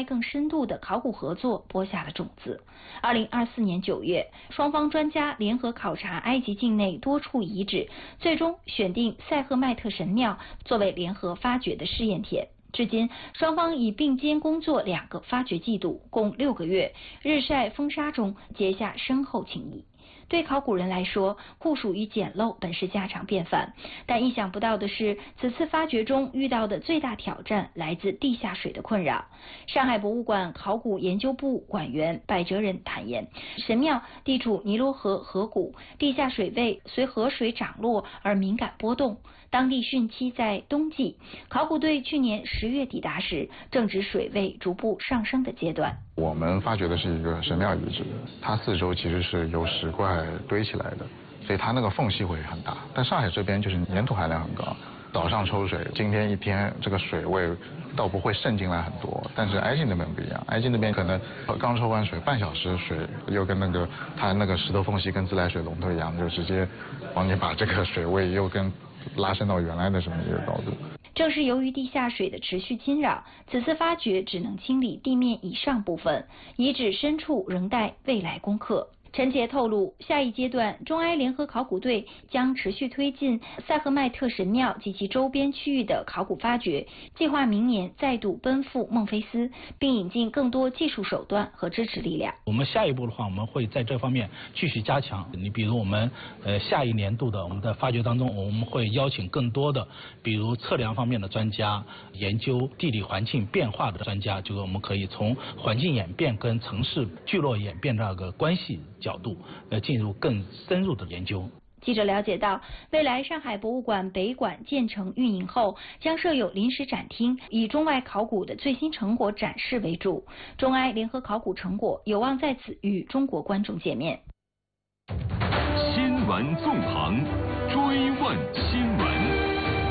开更深度的考古合作播下了种子。2024年9月，双方专家联合考察埃及境内多处遗址，最终选定塞赫迈特神庙作为联合发掘的试验田。至今，双方已并肩工作2个发掘季度，共6个月，日晒风沙中结下深厚情谊。对考古人来说，酷暑与简陋本是家常便饭，但意想不到的是，此次发掘中遇到的最大挑战来自地下水的困扰。上海博物馆考古研究部馆员柏哲仁坦言，神庙地处尼罗河河谷，地下水位随河水涨落而敏感波动。当地汛期在冬季，考古队去年10月抵达时，正值水位逐步上升的阶段。 我们发掘的是一个神庙遗址，它四周其实是由石块堆起来的，所以它那个缝隙会很大。但上海这边就是粘土含量很高，早上抽水，今天一天这个水位倒不会渗进来很多，但是埃及那边不一样，埃及那边可能刚抽完水半小时，水又跟它那个石头缝隙跟自来水龙头一样，就直接帮你把这个水位又跟拉伸到原来的这么一个高度。 正是由于地下水的持续侵扰，此次发掘只能清理地面以上部分，遗址深处仍待未来攻克。陈杰透露，下一阶段中埃联合考古队将持续推进塞赫迈特神庙及其周边区域的考古发掘，计划明年再度奔赴孟菲斯，并引进更多技术手段和支持力量。 我们下一步的话，我们会在这方面继续加强。你比如我们下一年度的我们的发掘当中，我们会邀请更多的，比如测量方面的专家，研究地理环境变化的专家，就是我们可以从环境演变跟城市聚落演变这个关系角度进入更深入的研究。 记者了解到，未来上海博物馆北馆建成运营后，将设有临时展厅，以中外考古的最新成果展示为主。中埃联合考古成果有望在此与中国观众见面。 新闻纵横，追问新闻。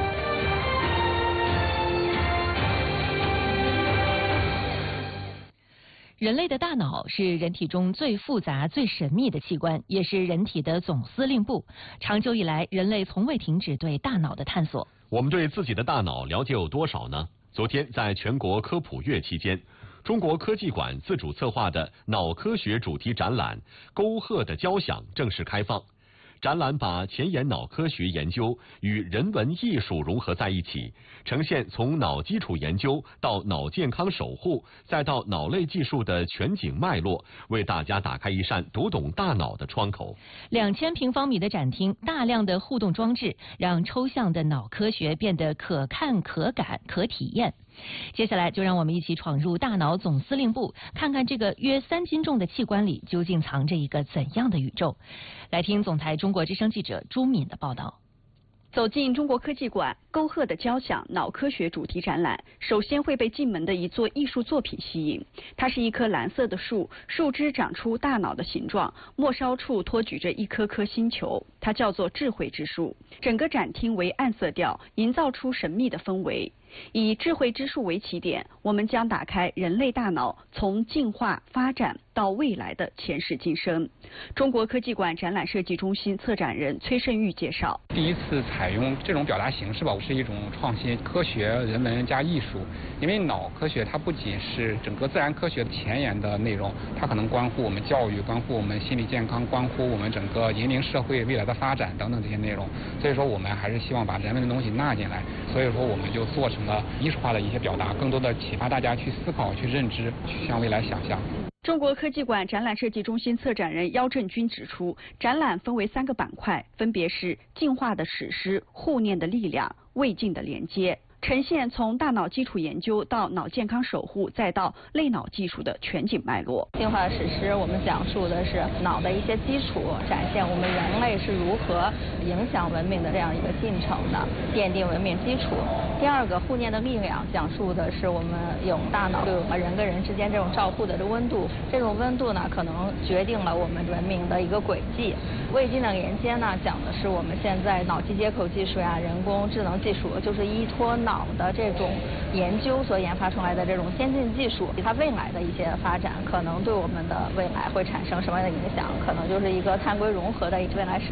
人类的大脑是人体中最复杂、最神秘的器官，也是人体的总司令部。长久以来，人类从未停止对大脑的探索。 我们对自己的大脑了解有多少呢？昨天在全国科普月期间，中国科技馆自主策划的脑科学主题展览《沟壑的交响》正式开放。展览把前沿脑科学研究与人文艺术融合在一起，呈现从脑基础研究到脑健康守护，再到脑类技术的全景脉络，为大家打开一扇读懂大脑的窗口。 2000平方米的展厅，大量的互动装置，让抽象的脑科学变得可看、可感、可体验。接下来就让我们一起闯入大脑总司令部，看看这个约3斤重的器官里究竟藏着一个怎样的宇宙。来听总台中国之声记者朱敏的报道。 走进中国科技馆，沟壑的交响脑科学主题展览，首先会被进门的一座艺术作品吸引。它是一棵蓝色的树，树枝长出大脑的形状，末梢处托举着一颗颗星球，它叫做智慧之树。整个展厅为暗色调，营造出神秘的氛围。以智慧之树为起点，我们将打开人类大脑从进化发展到未来的前世今生。中国科技馆展览设计中心策展人崔胜玉介绍， 第一次采用这种表达形式吧，是一种创新，科学、人文加艺术。因为脑科学它不仅是整个自然科学前沿的内容，它可能关乎我们教育，关乎我们心理健康，关乎我们整个引领社会未来的发展等等这些内容。所以说我们还是希望把人文的东西纳进来，所以说我们就做成了艺术化的一些表达，更多的启发大家去思考、去认知、去向未来想象。 中国科技馆展览设计中心策展人姚振军指出，展览分为3个板块，分别是进化的史诗、护念的力量、未尽的连接。呈现从大脑基础研究到脑健康守护，再到类脑技术的全景脉络。 进化史诗，我们讲述的是脑的一些基础，展现我们人类是如何影响文明的这样一个进程的，奠定文明基础。第2个护念的力量，讲述的是我们用大脑对我们人跟人之间这种照护的这温度，这种温度呢，可能决定了我们文明的一个轨迹。未尽的连接呢，讲的是我们现在脑机接口技术呀、人工智能技术，就是依托脑的这种研究所研发出来的这种先进技术，它未来的一些发展，可能对我们的未来会产生什么样的影响？可能就是一个碳硅融合的未来时代。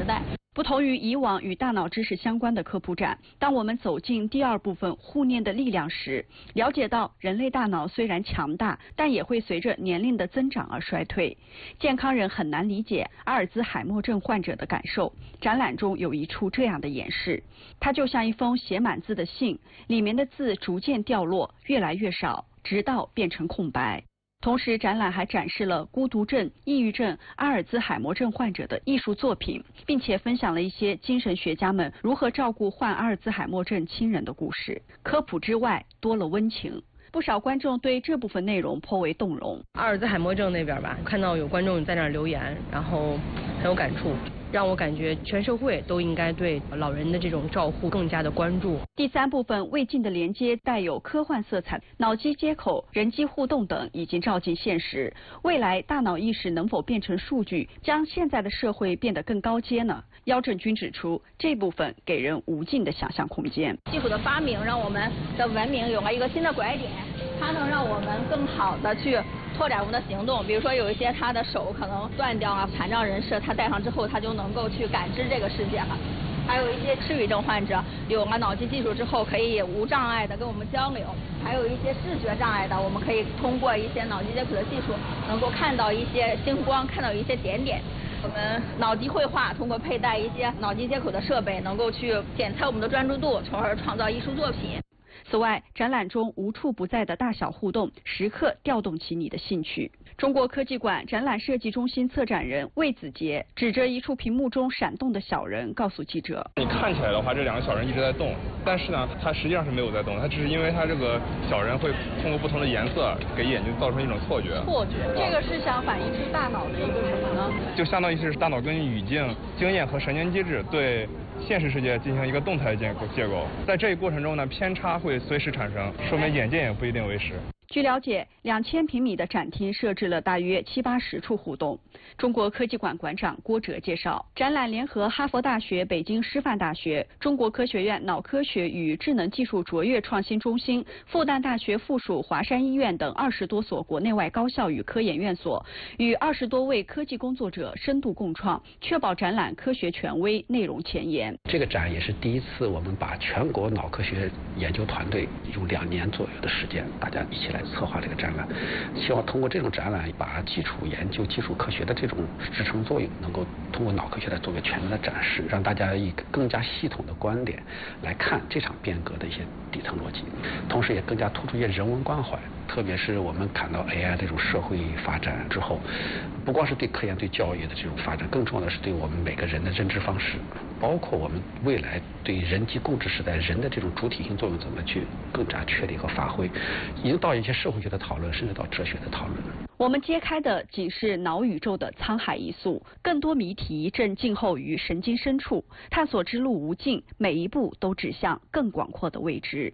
不同于以往与大脑知识相关的科普展，当我们走进第二部分护念的力量时，了解到人类大脑虽然强大，但也会随着年龄的增长而衰退。健康人很难理解阿尔兹海默症患者的感受。展览中有一处这样的演示，它就像一封写满字的信，里面的字逐渐掉落，越来越少，直到变成空白。同时，展览还展示了孤独症、抑郁症、阿尔兹海默症患者的艺术作品，并且分享了一些精神学家们如何照顾患阿尔兹海默症亲人的故事。科普之外，多了温情。不少观众对这部分内容颇为动容。 阿尔兹海默症那边吧，看到有观众在那儿留言，然后很有感触，让我感觉全社会都应该对老人的这种照护更加的关注。 第三部分未尽的连接带有科幻色彩，脑机接口、人机互动等已经照进现实。未来大脑意识能否变成数据，将现在的社会变得更高阶呢？姚振军指出，这部分给人无尽的想象空间。 技术的发明让我们的文明有了一个新的拐点，它能让我们更好的去拓展我们的行动。比如说有一些他的手可能断掉啊，残障人士他戴上之后他就能够去感知这个世界了。还有一些痴语症患者有了脑机技术之后可以无障碍的跟我们交流，还有一些视觉障碍的，我们可以通过一些脑机接口的技术能够看到一些星光，看到一些点点。我们脑机绘画通过佩戴一些脑机接口的设备，能够去检测我们的专注度，从而创造艺术作品。 此外，展览中无处不在的大小互动，时刻调动起你的兴趣。中国科技馆展览设计中心策展人魏子杰指着一处屏幕中闪动的小人，告诉记者：“ 你看起来的话，这两个小人一直在动，但是呢，它实际上是没有在动，它只是因为它这个小人会通过不同的颜色给眼睛造成一种错觉。 这个是想反映出大脑的一个什么呢？ 就相当于是大脑根据语境、经验和神经机制对现实世界进行一个动态的结构，在这一过程中呢，偏差会随时产生，说明眼见也不一定为实。” 据了解，2000平米的展厅设置了大约70-80处互动。中国科技馆馆长郭哲介绍，展览联合哈佛大学、北京师范大学、中国科学院脑科学与智能技术卓越创新中心、复旦大学附属华山医院等20多所国内外高校与科研院所，与20多位科技工作者深度共创，确保展览科学权威、内容前沿。 这个展也是第一次，我们把全国脑科学研究团队用2年左右的时间，大家一起来策划这个展览，希望通过这种展览，把基础研究、基础科学的这种支撑作用，能够通过脑科学来做个全面的展示，让大家以更加系统的观点来看这场变革的一些底层逻辑，同时也更加突出一些人文关怀。特别是我们看到 AI 这种社会发展之后，不光是对科研、对教育的这种发展，更重要的是对我们每个人的认知方式，包括我们未来对人机共治时代人的这种主体性作用怎么去更加确立和发挥，已经到一些社会学的讨论，甚至到哲学的讨论。 我们揭开的仅是脑宇宙的沧海一粟，更多谜题正静候于神经深处，探索之路无尽，每一步都指向更广阔的未知。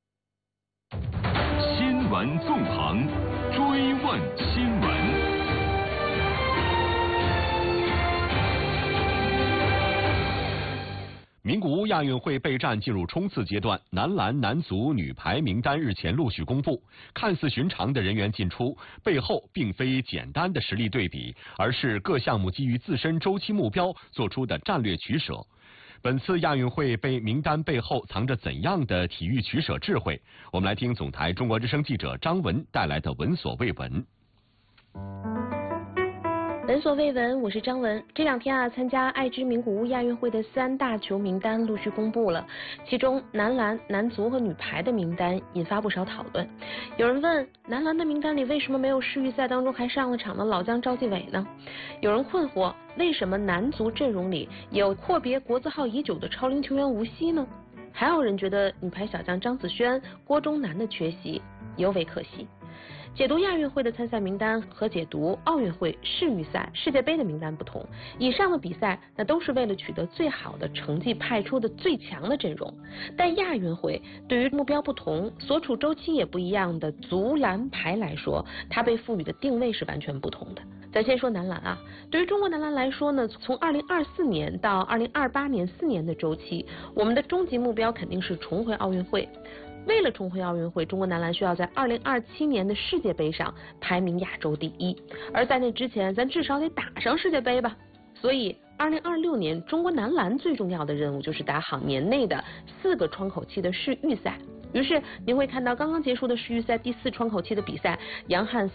新闻纵横，追问新闻。 名古屋亚运会备战进入冲刺阶段，男篮、男足、女排名单日前陆续公布。看似寻常的人员进出，背后并非简单的实力对比，而是各项目基于自身周期目标做出的战略取舍。本次亚运会名单背后藏着怎样的体育取舍智慧？我们来听总台中国之声记者张文带来的闻所未闻。 闻所未闻，我是张文。这2天参加爱知名古屋亚运会的3大球名单陆续公布了，其中男篮、男足和女排的名单引发不少讨论。有人问，男篮的名单里为什么没有世预赛当中还上了场的老将赵继伟呢？有人困惑，为什么男足阵容里有阔别国字号已久的超龄球员吴曦呢？还有人觉得女排小将张子萱、郭钟南的缺席尤为可惜。解读亚运会的参赛名单和解读奥运会、世预赛、世界杯的名单不同，以上的比赛那都是为了取得最好的成绩派出的最强的阵容，但亚运会对于目标不同、所处周期也不一样的足篮排来说，它被赋予的定位是完全不同的。咱先说男篮啊，对于中国男篮来说呢，从2024年到2028年4年的周期，我们的终极目标肯定是重回奥运会。为了重回奥运会，中国男篮需要在2027年的世界杯上排名亚洲第1，而在那之前，咱至少得打上世界杯吧。所以 2026年中国男篮最重要的任务就是打好年内的4个窗口期的世预赛。于是您会看到刚刚结束的世预赛第4窗口期的比赛，杨汉